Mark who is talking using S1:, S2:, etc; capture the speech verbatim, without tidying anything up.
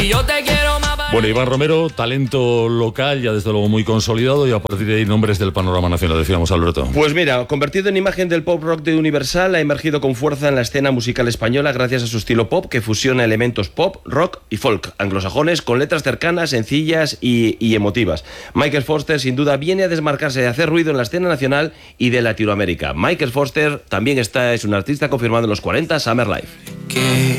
S1: Y yo te quiero más.
S2: Bueno, Iván Romero, talento local, ya desde luego muy consolidado, y a partir de ahí nombres del panorama nacional, decíamos, Alberto.
S3: Pues mira, convertido en imagen del pop rock de Universal, ha emergido con fuerza en la escena musical española gracias a su estilo pop que fusiona elementos pop, rock y folk anglosajones con letras cercanas, sencillas y, y emotivas. Michael Foster sin duda viene a desmarcarse de hacer ruido en la escena nacional y de Latinoamérica. Michael Foster también está, es un artista confirmado en los cuarenta Summer Life.